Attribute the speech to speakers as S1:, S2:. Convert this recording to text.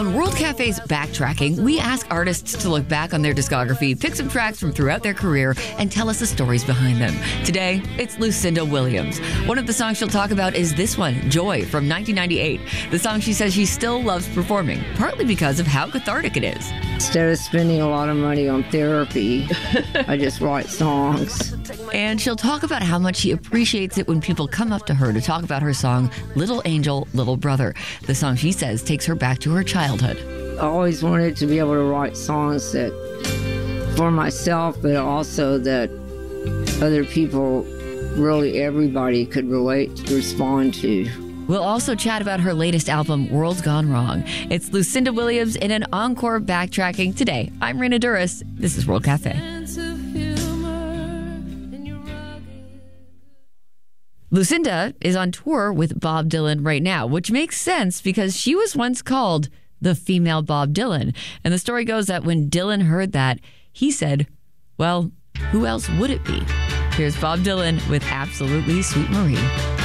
S1: On World Cafe's Backtracking, we ask artists to look back on their discography, pick some tracks from throughout their career, and tell us the stories behind them. Today, it's Lucinda Williams. One of the songs she'll talk about is this one, Joy, from 1998. The song she says she still loves performing, partly because of how cathartic it is.
S2: Instead of spending a lot of money on therapy, I just write songs.
S1: And she'll talk about how much she appreciates it when people come up to her to talk about her song, Little Angel, Little Brother. The song, she says, takes her back to her childhood.
S2: I always wanted to be able to write songs that for myself, but also that other people, really everybody, could relate, respond to.
S1: We'll also chat about her latest album, World's Gone Wrong. It's Lucinda Williams in an encore Backtracking today. I'm Rena Duras. This is World Cafe. Lucinda is on tour with Bob Dylan right now, which makes sense because she was once called the female Bob Dylan. And the story goes that when Dylan heard that, he said, well, who else would it be? Here's Bob Dylan with Absolutely Sweet Marie.